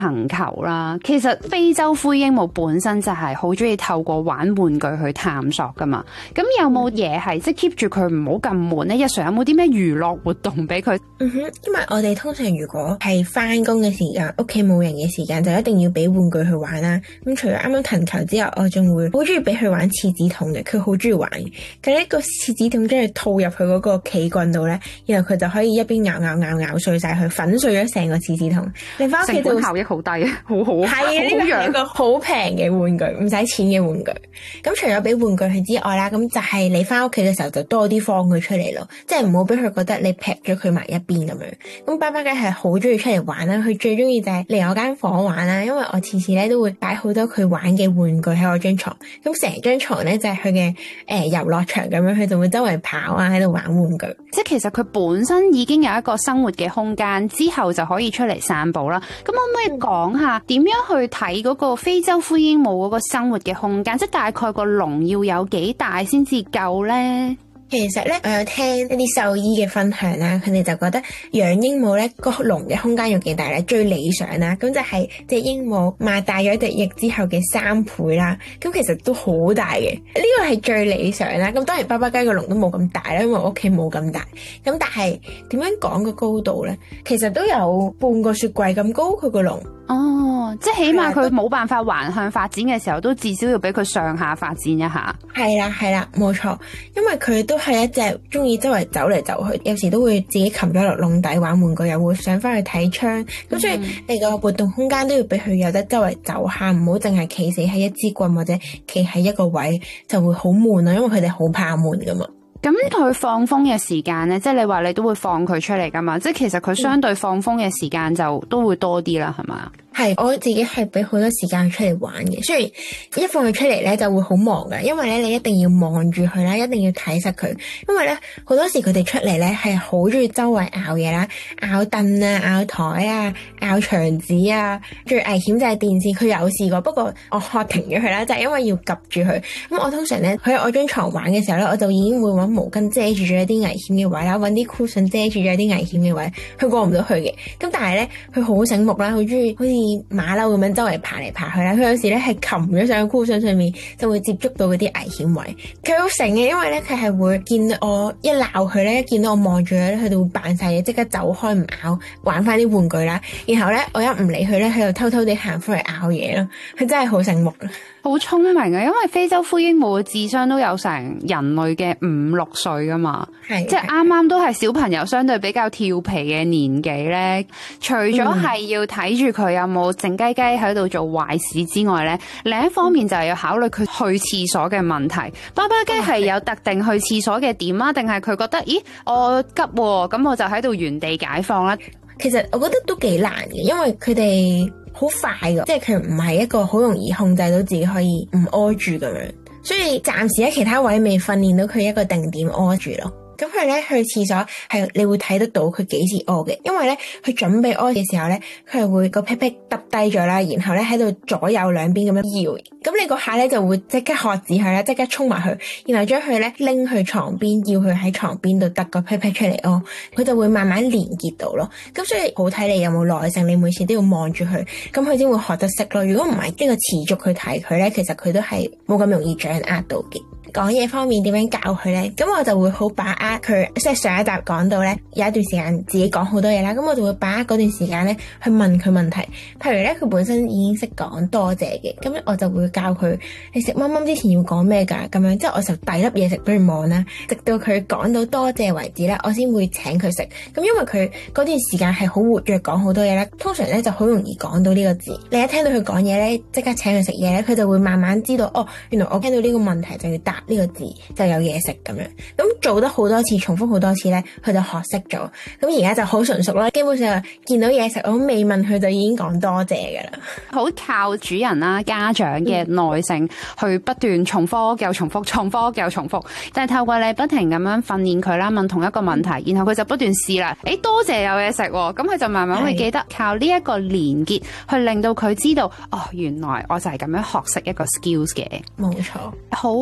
恆球啦。其實非洲灰鸚鵡本身就係好中意透過玩玩具去探索噶嘛。咁有冇嘢係即係 keep 住佢唔好咁悶咧？日常有冇啲咩娛樂活動俾佢？ 因為我哋通常如果係翻工嘅時間，屋企冇人嘅時間，就一定要俾玩具去玩啦。咁除咗啱啱藤球之外，我仲會好中意俾佢玩廁紙筒嘅，佢好中意玩嘅。咁呢個廁紙筒跟住套入去嗰個企棍度咧，然後佢就可以一邊咬碎晒佢，粉碎咗成個廁紙筒。你翻屋企就效益好低，好好係啊！呢個係一個好平嘅玩具，唔使錢嘅玩具。咁除咗俾玩具佢之外啦，咁就係你翻屋企嘅時候就多啲放佢出嚟咯，即係唔好俾佢覺得你劈咗佢埋一邊咁樣。咁爸爸雞係好中意出嚟玩啦，佢最中意就係嚟我間房玩啦，因為我次次咧都會擺好多佢玩嘅玩具喺我張床，咁成張床咧就係佢嘅遊樂場咁樣，佢就會周圍跑啊，喺度玩玩具。 即係其實佢本身已經有一個生活嘅空間，之後就可以出嚟散步啦。咁可唔可以講下點樣去睇嗰個非洲灰鸚鵡嗰個生活嘅空間？即係大概個籠要有幾大先至夠咧？ 其實咧，我有聽一啲獸醫嘅分享啦，佢哋就覺得養鸚鵡咧個籠嘅空間要幾大咧？最理想啦，咁就係隻鸚鵡擘大咗對翼之後嘅3倍啦。咁其實都好大嘅，呢個係最理想啦。咁當然巴巴雞個籠都冇咁大啦，因為我屋企冇咁大。咁但係點樣講個高度咧？其實都有半個雪櫃咁高佢個籠。 哦，即係起碼佢冇辦法橫向發展嘅時候，都至少要俾佢上下發展一下。 係啦，冇錯，因為佢都係一隻中意周圍走嚟走去，有時都會自己擒咗落籠底玩玩具，又會上翻去睇窗。咁所以你個活動空間都要俾佢有得周圍走下，唔好淨係企死喺一支棍或者企喺一個位，就會好悶啊，因為佢哋好怕悶噶嘛。 咁佢放風嘅時間咧，即係你話你都會放佢出嚟噶嘛？即係其實佢相對放風嘅時間就都會多啲啦，係嘛？ 係，我自己係俾好多時間出嚟玩嘅。雖然一放佢出嚟咧就會好忙噶，因為咧你一定要望住佢啦，一定要睇實佢。因為咧好多時佢哋出嚟咧係好中意周圍咬嘢啦，咬凳啊、咬台啊、咬牆紙啊。最危險就係電視，佢有試過，不過我喝停咗佢啦，就係因為要及住佢。咁我通常咧佢喺我張床玩嘅時候咧，我就已經會揾毛巾遮住咗一啲危險嘅位啦，揾啲 cushion 遮住咗一啲危險嘅位，佢過唔到去嘅。咁但係咧佢好醒目啦，好中意好似馬騮咁樣周圍爬嚟爬去啦，佢有時咧係擒咗上個 cushion上面，就會接觸到嗰啲危險位。佢好醒嘅，因為咧佢係會見到我一鬧佢咧，一見到我望住佢咧，佢就會扮晒嘢，即刻走開唔咬，玩翻啲玩具啦。然後咧我一唔理佢咧，佢就偷偷地行翻嚟咬嘢咯。佢真係好醒目。 好聰明啊！因為非洲灰鸚鵡嘅智商都有成人類嘅5-6歲噶嘛，即係啱啱都係小朋友相對比較調皮嘅年紀咧。除咗係要睇住佢有冇靜雞雞喺度做壞事之外咧，另一方面就係要考慮佢去廁所嘅問題。巴巴雞係有特定去廁所嘅點啊，定係佢覺得咦我急喎，咁我就喺度原地解放啦？ 其實我覺得都幾難嘅，因為佢哋好快噶，即係佢唔係一個好容易控制到自己可以唔屙住咁樣，所以暫時喺其他位未訓練到佢一個定點屙住咯。咁佢咧去廁所係你會睇得到佢幾時屙嘅，因為咧佢準備屙嘅時候咧，佢係會個屁屁耷低咗啦，然後咧喺度左右兩邊咁樣搖，咁你個下咧就會即刻喝止佢啦，即刻衝埋去，然後將佢咧拎去床邊，要佢喺床邊度揼個屁屁出嚟屙，佢就會慢慢連結到咯。咁所以好睇你有冇耐性，你每次都要望住佢，咁佢先會學得識咯。如果唔係呢個持續去睇佢咧，其實佢都係冇咁容易掌握到嘅。講嘢方面點樣教佢咧？咁我就會好把握佢，即係上一集講到咧，有一段時間自己講好多嘢啦，咁我就會把握嗰段時間咧去問佢問題。譬如咧佢本身已經識講多謝嘅，咁我就會教佢你食蚊蚊之前要講咩㗎咁樣，即係我就遞粒嘢食俾佢望啦，直到佢講到多謝為止咧，我先會請佢食。咁因為佢嗰段時間係好活躍講好多嘢啦，通常咧就好容易講到呢個字。你一聽到佢講嘢咧，即刻請佢食嘢咧，佢就會慢慢知道哦，原來我聽到呢個問題就要答呢個字就有嘢食咁樣。咁做得好多次，重複好多次咧，佢就學識咗。咁而家就好純熟啦，基本上見到嘢食我未問佢就已經講多謝噶啦。好靠主人啦、家長嘅耐性去不斷重複又重複，重複又重複。但係透過你不停咁樣訓練佢啦，問同一個問題，然後佢就不斷試啦。多謝有嘢食喎，咁佢就慢慢會記得靠呢一個連結去令到佢知道哦，原來我就係咁樣學識一個 skills 嘅。 冇錯， 好多謝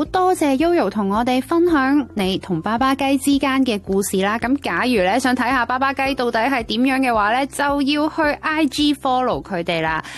謝 Yoyo 同我哋分享你同巴巴雞之間嘅故事啦。咁假如咧想睇下巴巴雞到底係點樣嘅話咧，就要去 IG follow 佢哋啦。